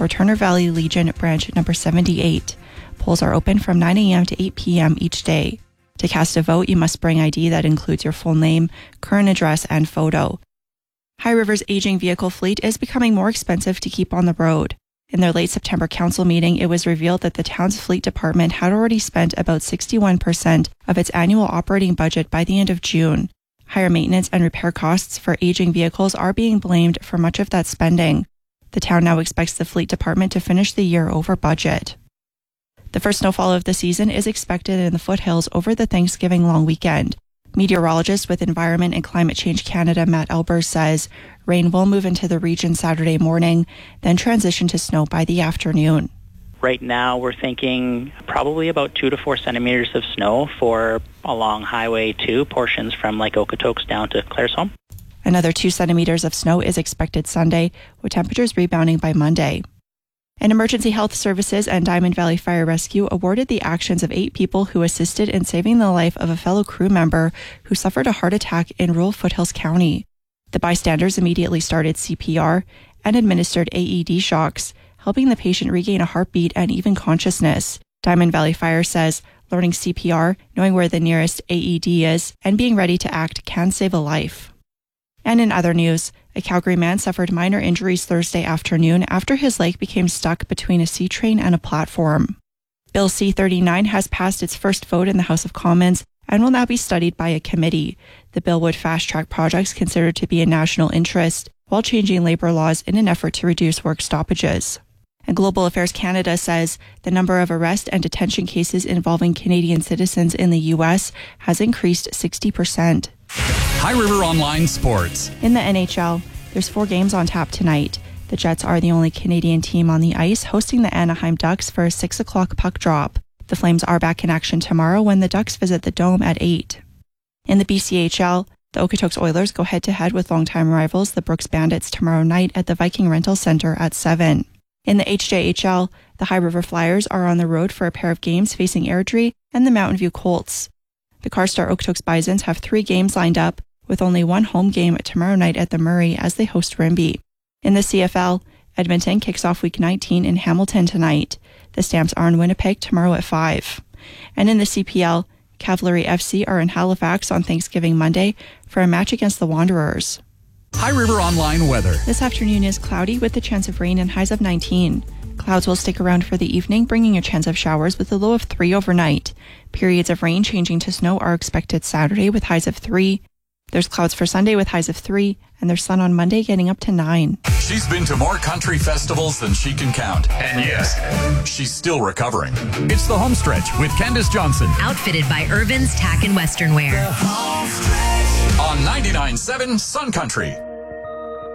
for Turner Valley Legion branch number 78. Polls are open from 9 a.m. to 8 p.m. each day. To cast a vote, you must bring ID that includes your full name, current address, and photo. High River's aging vehicle fleet is becoming more expensive to keep on the road. In their late September council meeting, it was revealed that the town's fleet department had already spent about 61% of its annual operating budget by the end of June. Higher maintenance and repair costs for aging vehicles are being blamed for much of that spending. The town now expects the fleet department to finish the year over budget. The first snowfall of the season is expected in the foothills over the Thanksgiving long weekend. Meteorologist with Environment and Climate Change Canada, Matt Albers, says rain will move into the region Saturday morning, then transition to snow by the afternoon. Right now, we're thinking probably about 2 to 4 centimeters of snow for along Highway 2, portions from Lake Okotoks down to Claresholm. Another 2 centimeters of snow is expected Sunday, with temperatures rebounding by Monday. And Emergency Health Services and Diamond Valley Fire Rescue awarded the actions of 8 people who assisted in saving the life of a fellow crew member who suffered a heart attack in rural Foothills County. The bystanders immediately started CPR and administered AED shocks, helping the patient regain a heartbeat and even consciousness. Diamond Valley Fire says learning CPR, knowing where the nearest AED is, and being ready to act can save a life. And in other news, a Calgary man suffered minor injuries Thursday afternoon after his leg became stuck between a C train and a platform. Bill C-39 has passed its first vote in the House of Commons and will now be studied by a committee. The bill would fast-track projects considered to be in national interest while changing labour laws in an effort to reduce work stoppages. And Global Affairs Canada says the number of arrest and detention cases involving Canadian citizens in the U.S. has increased 60%. High River Online Sports. In the NHL, there's 4 games on tap tonight. The Jets are the only Canadian team on the ice, hosting the Anaheim Ducks for a 6 o'clock puck drop. The Flames are back in action tomorrow when the Ducks visit the Dome at 8. In the BCHL, the Okotoks Oilers go head-to-head with longtime rivals, the Brooks Bandits, tomorrow night at the Viking Rental Centre at 7. In the HJHL, the High River Flyers are on the road for a pair of games facing Airdrie and the Mountain View Colts. The Carstar Okotoks Bisons have 3 games lined up, with only one home game tomorrow night at the Murray as they host Rimbey. In the CFL, Edmonton kicks off Week 19 in Hamilton tonight. The Stamps are in Winnipeg tomorrow at 5. And in the CPL, Cavalry FC are in Halifax on Thanksgiving Monday for a match against the Wanderers. High River Online weather. This afternoon is cloudy with a chance of rain and highs of 19. Clouds will stick around for the evening, bringing a chance of showers with a low of 3 overnight. Periods of rain changing to snow are expected Saturday with highs of 3. There's clouds for Sunday with highs of 3, and there's sun on Monday getting up to 9. She's been to more country festivals than she can count. And yes, she's still recovering. It's the home stretch with Candace Johnson. Outfitted by Irvin's Tack and Western Wear. On 99.7 Sun Country.